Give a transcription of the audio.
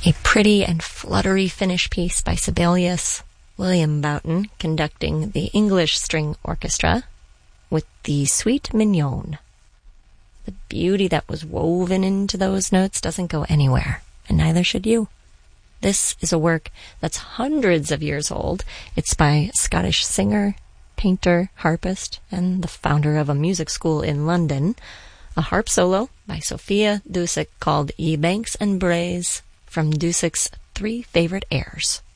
A pretty and fluttery finish piece by Sibelius, William Boughton conducting the English String Orchestra with the Suite Mignonne. The beauty that was woven into those notes doesn't go anywhere, and neither should you. This is a work that's hundreds of years old. It's by a Scottish singer, painter, harpist, and the founder of a music school in London. A harp solo by Sophia Dusick called Ye Banks and Braes from Dusick's 3 Favorite Airs.